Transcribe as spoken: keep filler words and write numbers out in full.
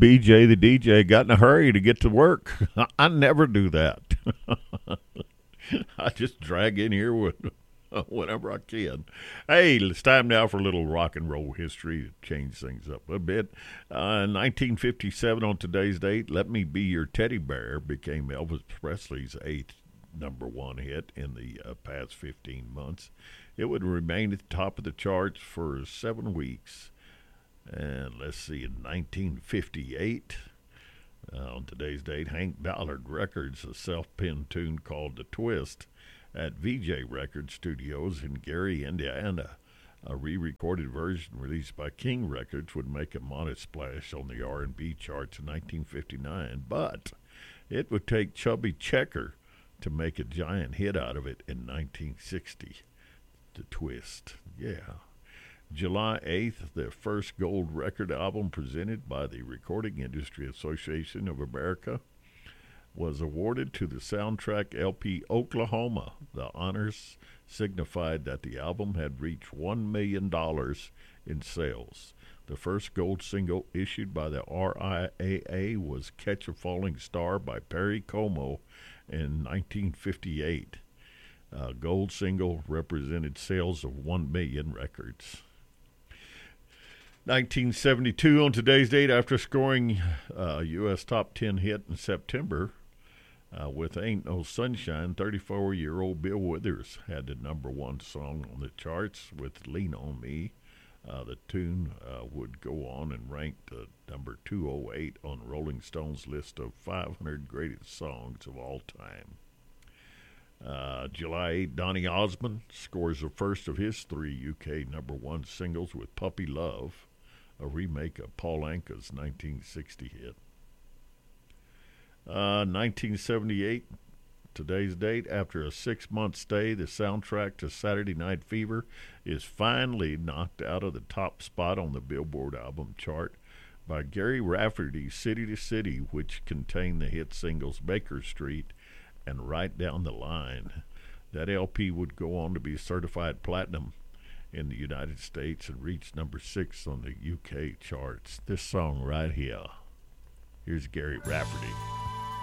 B J the D J got in a hurry to get to work. I never do that. I just drag in here with, whenever I can. Hey, it's time now for a little rock and roll history to change things up a bit. Uh, nineteen fifty-seven, on today's date, Let Me Be Your Teddy Bear became Elvis Presley's eighth number one hit in the uh, past fifteen months. It would remain at the top of the charts for seven weeks. And let's see, in nineteen fifty-eight, uh, on today's date, Hank Ballard records a self-penned tune called The Twist at V J Record Studios in Gary, Indiana. A re-recorded version released by King Records would make a modest splash on the R and B charts in nineteen fifty-nine, but it would take Chubby Checker to make a giant hit out of it in nineteen sixty. The Twist, yeah. July eighth, the first gold record album presented by the Recording Industry Association of America was awarded to the soundtrack L P Oklahoma. The honors signified that the album had reached one million dollars in sales. The first gold single issued by the R I A A was Catch a Falling Star by Perry Como in nineteen fifty-eight. A gold single represented sales of one million records. nineteen seventy-two, on today's date, after scoring a U S top ten hit in September uh, with Ain't No Sunshine, thirty-four-year-old Bill Withers had the number one song on the charts with Lean on Me. Uh, the tune uh, would go on and rank uh, number two oh eight on Rolling Stone's list of five hundred greatest songs of all time. Uh, July eighth, Donny Osmond scores the first of his three U K number one singles with Puppy Love, a remake of Paul Anka's nineteen sixty hit. Uh, nineteen seventy-eight, today's date, after a six-month stay, the soundtrack to Saturday Night Fever is finally knocked out of the top spot on the Billboard album chart by Gary Rafferty's City to City, which contained the hit singles Baker Street and Right Down the Line. That L P would go on to be certified platinum in the United States and reach number six on the U K charts. This song right here. Here's Gary Rafferty.